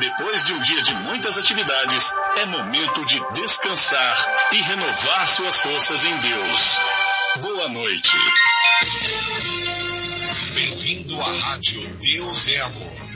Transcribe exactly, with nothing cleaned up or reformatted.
Depois de um dia de muitas atividades, é momento de descansar e renovar suas forças em Deus. Boa noite. Bem-vindo à Rádio Deus é Amor.